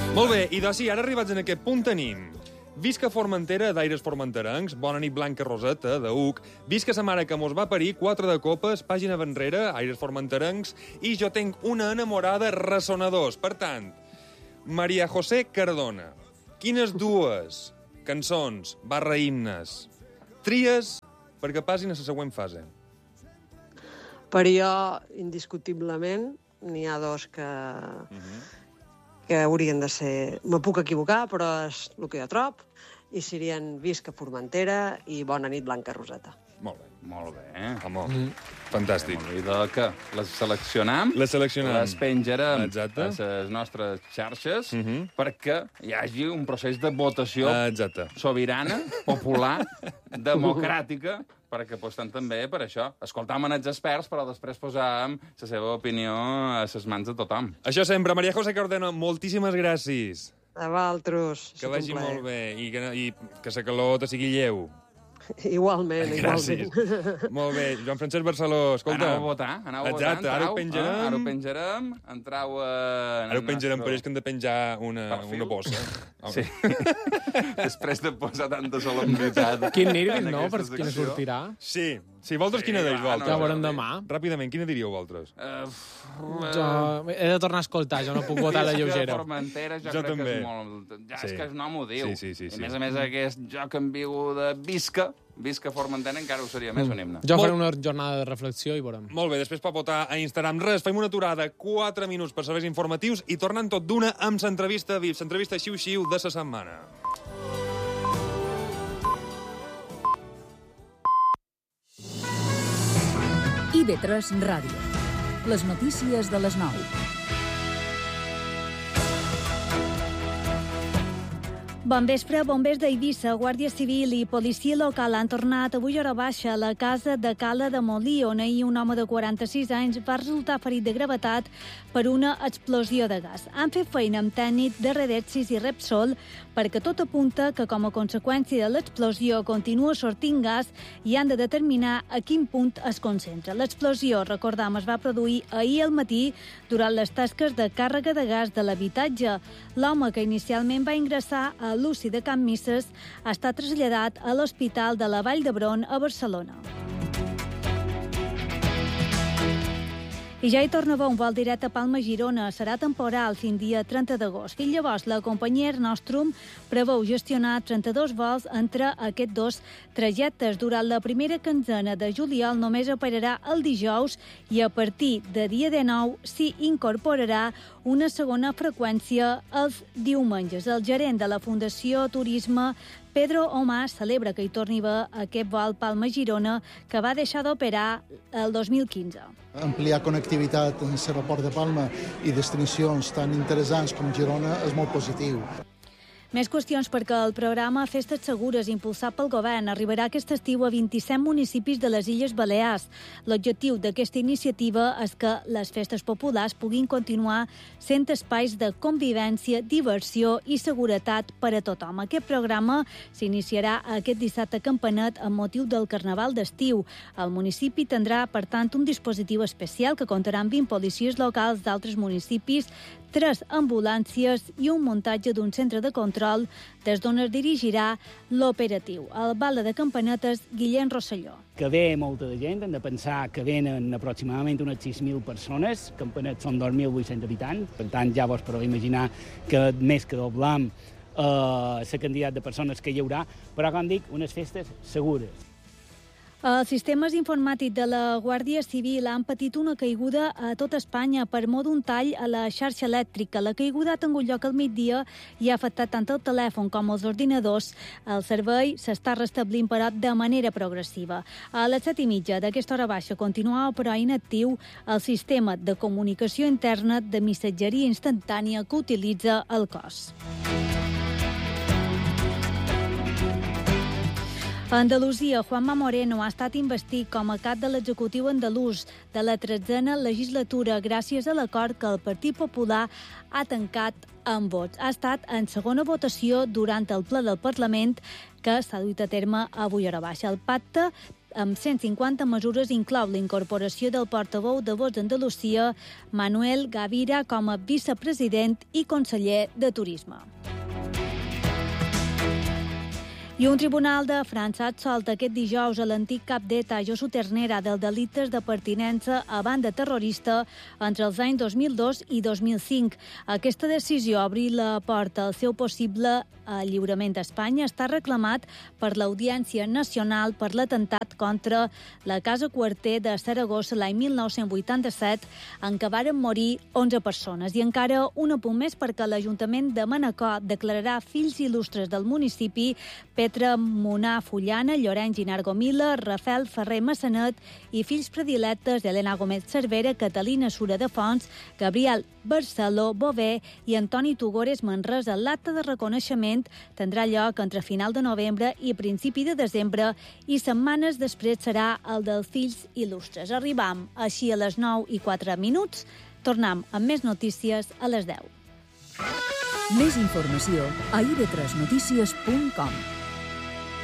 Molt bé, i doncs sí, ara arribats en aquest punt tenim visca Formentera, d'aires formenterencs, bona nit Blanca Roseta, d'UC, visca sa mare que mos va parir, 4 de copes, pàgina enrere, aires formenterencs, i jo tenc una enamorada ressonadors. Per tant, Maria José Cardona, quines dues cançons barra himnes tries perquè passin a la següent fase? Per jo, indiscutiblement, n'hi ha dos que haurien de ser... Me puc equivocar, però és el que jo trob, i serien Visca Formentera i Bona nit, Blanca Roseta. Molt bé. Molt bé. Home, fantàstic. I de què? Les seleccionam? Les seleccionam. Les penjarem Exacte. a les nostres xarxes perquè hi hagi un procés de votació Exacte. sobirana, popular, democràtica, perquè apostem també per això. Escoltam els experts, però després posàvem la seva opinió a les mans de tothom. Això sempre. Maria José Cardona, moltíssimes gràcies. A vosaltres. Que vagi molt bé i que la calor te sigui lleu. Igualment, Gràcies. igualment. Molt bé. Joan Francesc Barceló, escolta. Aneu a votar, Exacte, ara ho penjarem. Ara ho penjarem, entrau a... Ara ho penjarem, però és que hem de penjar una bossa. Sí. Després de posar tanta solemnitat... Quin nervis, no?, per quina sortirà. Sí. Si vosaltres, quina deis, vosaltres? Ja ho veurem demà. Ràpidament, quina diríeu vosaltres? Jo he de tornar a escoltar, jo no puc votar a la lleugera. Formentera, jo Jo crec també. que és molt... Ja Sí. és que el nom ho diu. Sí. I a més, aquest joc ambigu de Visca Formentera encara ho seria més un himne. Jo faré una jornada de reflexió i veurem. Molt bé, després per votar a Instagram. Res, fem una aturada, 4 minuts per serveis informatius i tornant tot d'una amb l'entrevista VIP, l'entrevista xiu-xiu de la setmana. IB3 Ràdio. Les notícies de les 9. Bon vespre, bombers d'Eivissa, Guàrdia Civil i policia local han tornat avui a hora baixa a la casa de Cala de Molí, on ahir un home de 46 anys va resultar ferit de gravetat per una explosió de gas. Han fet feina amb tècnic de Redexis i Repsol perquè tot apunta que com a conseqüència de l'explosió continua sortint gas i han de determinar a quin punt es concentra. L'explosió, recordam, es va produir ahir al matí durant les tasques de càrrega de gas de l'habitatge. L'home que inicialment va ingressar a l'UCI de Can Misses ha estat traslladat a l'Hospital de la Vall d'Hebron a Barcelona. I ja hi torna un vol directe a Palma-Girona. Serà temporal fins dia 30 d'agost. Fins llavors, la companyia Air Nostrum preveu gestionar 32 vols entre aquests dos trajectes. Durant la primera quinzena de juliol només operarà el dijous i a partir de dia 19 s'hi incorporarà una segona freqüència els diumenges. El gerent de la Fundació Turisme, Pedro Omar, celebra que hi torni a haver aquest vol Palma-Girona que va deixar d'operar el 2015. Ampliar connectivitat en l'aeroport de Palma i destinacions tan interessants com Girona és molt positiu. Més qüestions perquè el programa Festes Segures, impulsat pel govern, arribarà aquest estiu a 27 municipis de les Illes Balears. L'objectiu d'aquesta iniciativa és que les festes populars puguin continuar sent espais de convivència, diversió i seguretat per a tothom. Aquest programa s'iniciarà aquest dissabte a Campanet amb motiu del Carnaval d'estiu. El municipi tindrà, per tant, un dispositiu especial que comptarà amb 20 policies locals d'altres municipis, 3 ambulàncies i un muntatge d'un centre de control des d'on es dirigirà l'operatiu. El Balde de Campanet és Guillem Rosselló. Que ve molta de gent, hem de pensar que venen aproximadament unes 6.000 persones, Campanet són 2.800 habitants, per tant ja vos podeu imaginar que més que doblam la quantitat de persones que hi haurà, però com dic, unes festes segures. Els sistemes informàtics de la Guàrdia Civil han patit una caiguda a tot Espanya per mor d'un tall a la xarxa elèctrica. La caiguda ha tingut lloc al migdia i ha afectat tant el telèfon com els ordinadors. El servei s'està restablint, però de manera progressiva. A les 7:30 d'aquesta hora baixa continuava, però inactiu, el sistema de comunicació interna de missatgeria instantània que utilitza el cos. A Andalusia, Juanma Moreno ha estat investit com a cap de l'executiu andalús de la 13a legislatura gràcies a l'acord que el Partit Popular ha tancat amb vots. Ha estat en segona votació durant el ple del Parlament que s'ha duit a terme avui a hora baixa. El pacte amb 150 mesures inclou la incorporació del portaveu de Vox d'Andalusia, Manuel Gavira, com a vicepresident i conseller de Turisme. I un tribunal de França ha absolt aquest dijous a l'antic cap d'ETA, Josu Ternera, dels delictes de pertinença a banda terrorista entre els anys 2002 i 2005. Aquesta decisió obri la porta al seu possible lliurament a Espanya està reclamat per l'Audiència Nacional per l'atemptat contra la Casa Quarter de Saragossa l'any 1987, en què varen morir 11 persones. I encara un apunt més perquè l'Ajuntament de Manacor declararà fills il·lustres del municipi Petra Munà Fullana, Llorenç Ginargo Mila, Rafael Ferrer Massanet i fills predilectes Helena Gómez Cervera, Catalina Sura de Fons, Gabriel Barceló Bové i Antoni Tugores Manresa. L'acte de reconeixement tindrà lloc entre final de novembre i principi de desembre i setmanes després serà el dels fills il·lustres. Arribam així a les 9:04. Tornem amb més notícies a les 10. Més informació a ib3notícies.com.